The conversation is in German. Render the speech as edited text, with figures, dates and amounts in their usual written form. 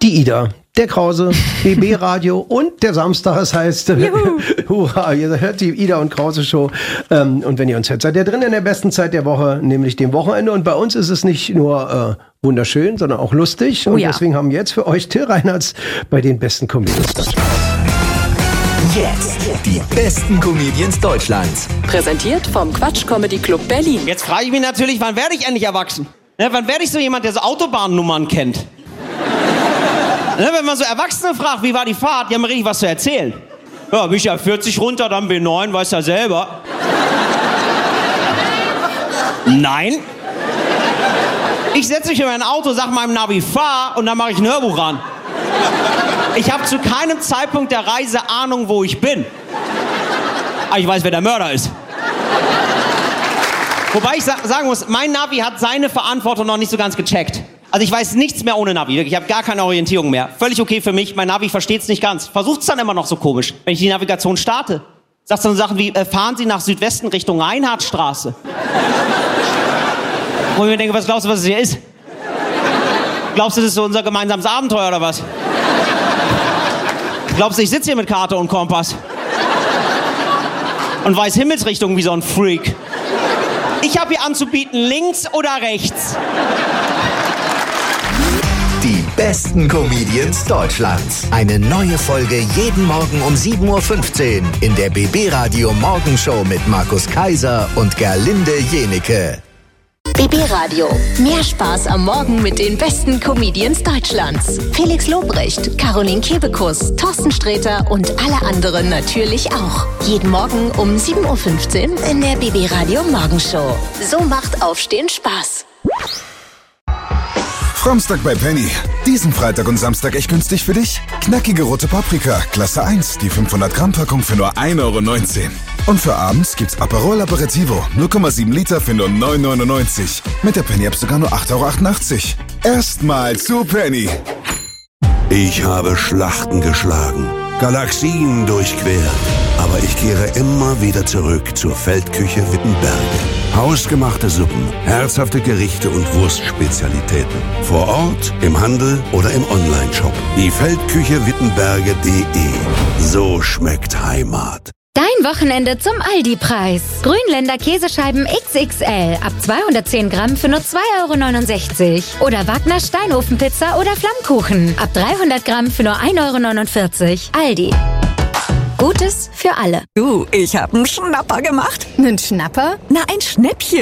Die Ida, der Krause, BB Radio und der Samstag, das heißt, hurra, ihr hört die Ida und Krause Show. Und wenn ihr uns hört, seid ihr drin in der besten Zeit der Woche, nämlich dem Wochenende. Und bei uns ist es nicht nur wunderschön, sondern auch lustig. Und deswegen haben wir jetzt für euch Till Reinhardt bei den besten Comedians Deutschlands. Jetzt die besten Comedians Deutschlands. Präsentiert vom Quatsch Comedy Club Berlin. Jetzt frage ich mich natürlich, wann werde ich endlich erwachsen? Ne, wann werde ich so jemand, der so Autobahnnummern kennt? Ne, wenn man so Erwachsene fragt, wie war die Fahrt, die haben richtig was zu erzählen. Ja, bin ich ja 40 runter, dann B9, weiß ja selber. Nein. Ich setze mich in mein Auto, sag meinem Navi, fahr, und dann mache ich ein Hörbuch ran. Ich habe zu keinem Zeitpunkt der Reise Ahnung, wo ich bin. Aber ich weiß, wer der Mörder ist. Wobei ich sagen muss, mein Navi hat seine Verantwortung noch nicht so ganz gecheckt. Also ich weiß nichts mehr ohne Navi. Ich habe gar keine Orientierung mehr. Völlig okay für mich. Mein Navi versteht's nicht ganz. Versucht's dann immer noch so komisch. Wenn ich die Navigation starte, sagst du dann Sachen wie, fahren Sie nach Südwesten Richtung Reinhardtstraße. Wo ich mir denke, was glaubst du, was es hier ist? Glaubst du, das ist so unser gemeinsames Abenteuer oder was? Glaubst du, ich sitze hier mit Karte und Kompass? Und weiß Himmelsrichtung wie so ein Freak. Ich habe hier anzubieten, links oder rechts. Die besten Comedians Deutschlands. Eine neue Folge jeden Morgen um 7.15 Uhr in der BB Radio Morgenshow mit Markus Kaiser und Gerlinde Jenike. BB Radio. Mehr Spaß am Morgen mit den besten Comedians Deutschlands. Felix Lobrecht, Caroline Kebekus, Thorsten Sträter und alle anderen natürlich auch. Jeden Morgen um 7.15 Uhr in der BB Radio Morgenshow. So macht Aufstehen Spaß. Framstag bei Penny. Diesen Freitag und Samstag echt günstig für dich? Knackige rote Paprika, Klasse 1, die 500 Gramm Packung für nur 1,19 €. Und für abends gibt's Aperol Aperitivo, 0,7 Liter für nur 9,99 €. Mit der Penny App sogar nur 8,88 €. Erstmal zu Penny. Ich habe Schlachten geschlagen, Galaxien durchquert, aber ich kehre immer wieder zurück zur Feldküche Wittenberge. Hausgemachte Suppen, herzhafte Gerichte und Wurstspezialitäten. Vor Ort, im Handel oder im Onlineshop. Die Feldküche Wittenberge.de. So schmeckt Heimat. Dein Wochenende zum Aldi-Preis. Grünländer Käsescheiben XXL ab 210 Gramm für nur 2,69 €. Oder Wagner Steinofenpizza oder Flammkuchen ab 300 Gramm für nur 1,49 €. Aldi. Gutes für alle. Du, ich hab einen Schnapper gemacht. Einen Schnapper? Na, ein Schnäppchen.